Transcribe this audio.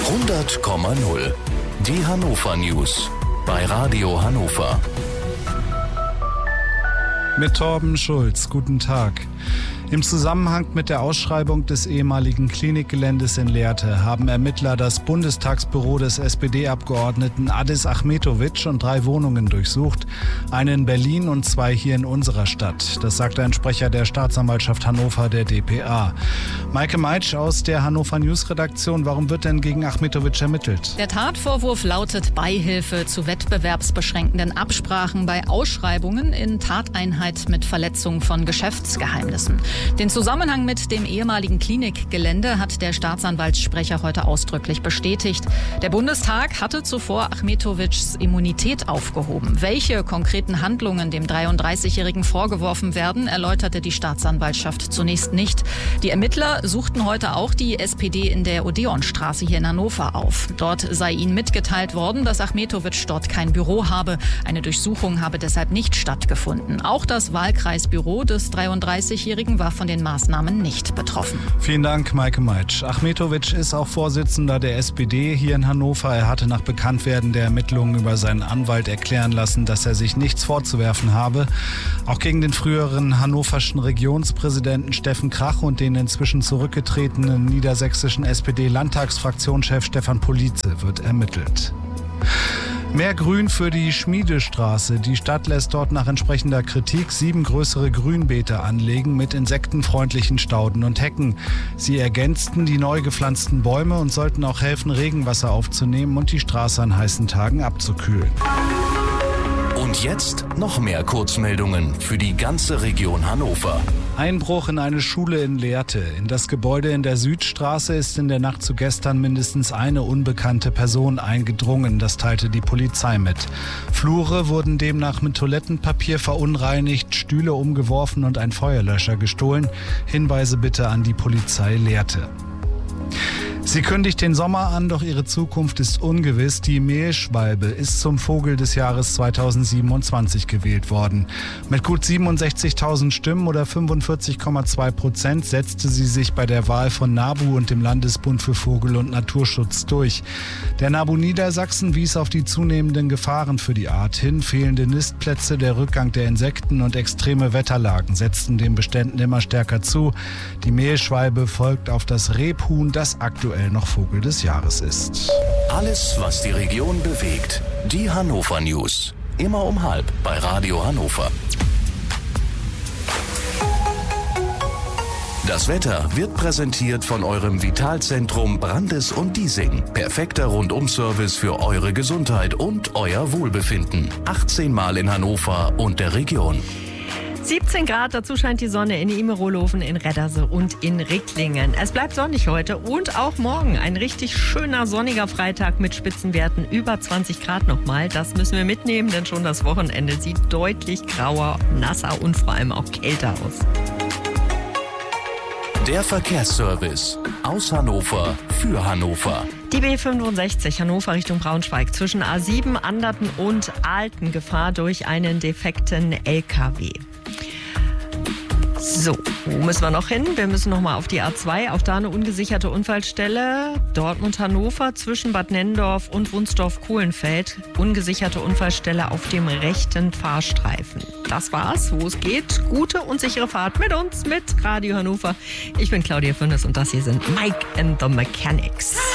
100,0. Die Hannover News bei Radio Hannover. Mit Torben Schulz. Guten Tag. Im Zusammenhang mit der Ausschreibung des ehemaligen Klinikgeländes in Lehrte haben Ermittler das Bundestagsbüro des SPD-Abgeordneten Adis Achmetovic und 3 Wohnungen durchsucht. Eine in Berlin und 2 hier in unserer Stadt. Das sagte ein Sprecher der Staatsanwaltschaft Hannover, der dpa. Maike Meitsch aus der Hannover News Redaktion. Warum wird denn gegen Achmetovic ermittelt? Der Tatvorwurf lautet Beihilfe zu wettbewerbsbeschränkenden Absprachen bei Ausschreibungen in Tateinheit mit Verletzung von Geschäftsgeheimnissen. Den Zusammenhang mit dem ehemaligen Klinikgelände hat der Staatsanwaltssprecher heute ausdrücklich bestätigt. Der Bundestag hatte zuvor Achmetovics Immunität aufgehoben. Welche konkreten Handlungen dem 33-Jährigen vorgeworfen werden, erläuterte die Staatsanwaltschaft zunächst nicht. Die Ermittler suchten heute auch die SPD in der Odeonstraße hier in Hannover auf. Dort sei ihnen mitgeteilt worden, dass Achmetovic dort kein Büro habe. Eine Durchsuchung habe deshalb nicht stattgefunden. Auch das Wahlkreisbüro des 33-Jährigen war von den Maßnahmen nicht betroffen. Vielen Dank, Maike Meitsch. Achmetovic ist auch Vorsitzender der SPD hier in Hannover. Er hatte nach Bekanntwerden der Ermittlungen über seinen Anwalt erklären lassen, dass er sich nichts vorzuwerfen habe. Auch gegen den früheren hannoverschen Regionspräsidenten Steffen Krach und den inzwischen zurückgetretenen niedersächsischen SPD-Landtagsfraktionschef Stefan Politze wird ermittelt. Mehr Grün für die Schmiedestraße. Die Stadt lässt dort nach entsprechender Kritik 7 größere Grünbeete anlegen mit insektenfreundlichen Stauden und Hecken. Sie ergänzten die neu gepflanzten Bäume und sollten auch helfen, Regenwasser aufzunehmen und die Straße an heißen Tagen abzukühlen. Und jetzt noch mehr Kurzmeldungen für die ganze Region Hannover. Einbruch in eine Schule in Lehrte. In das Gebäude in der Südstraße ist in der Nacht zu gestern mindestens eine unbekannte Person eingedrungen. Das teilte die Polizei mit. Flure wurden demnach mit Toilettenpapier verunreinigt, Stühle umgeworfen und ein Feuerlöscher gestohlen. Hinweise bitte an die Polizei Lehrte. Sie kündigt den Sommer an, doch ihre Zukunft ist ungewiss. Die Mehlschwalbe ist zum Vogel des Jahres 2027 gewählt worden. Mit gut 67.000 Stimmen oder 45,2% setzte sie sich bei der Wahl von NABU und dem Landesbund für Vogel- und Naturschutz durch. Der NABU Niedersachsen wies auf die zunehmenden Gefahren für die Art hin. Fehlende Nistplätze, der Rückgang der Insekten und extreme Wetterlagen setzten den Beständen immer stärker zu. Die Mehlschwalbe folgt auf das Rebhuhn, das aktuell noch Vogel des Jahres ist. Alles, was die Region bewegt. Die Hannover News. Immer um 12:30 bei Radio Hannover. Das Wetter wird präsentiert von eurem Vitalzentrum Brandes und Diesing. Perfekter Rundum-Service für eure Gesundheit und euer Wohlbefinden. 18 Mal in Hannover und der Region. 17 Grad, dazu scheint die Sonne in Imeroloven, in Redderse und in Ricklingen. Es bleibt sonnig heute und auch morgen. Ein richtig schöner sonniger Freitag mit Spitzenwerten über 20 Grad nochmal. Das müssen wir mitnehmen, denn schon das Wochenende sieht deutlich grauer, nasser und vor allem auch kälter aus. Der Verkehrsservice aus Hannover für Hannover. Die B65 Hannover Richtung Braunschweig zwischen A7, Anderten und Alten Gefahr durch einen defekten LKW. So, wo müssen wir noch hin? Wir müssen noch mal auf die A2, auch da eine ungesicherte Unfallstelle. Dortmund-Hannover zwischen Bad Nennendorf und Wunsdorf-Kohlenfeld. Ungesicherte Unfallstelle auf dem rechten Fahrstreifen. Das war's, wo es geht. Gute und sichere Fahrt mit uns, mit Radio Hannover. Ich bin Claudia Fünnes und das hier sind Mike and the Mechanics.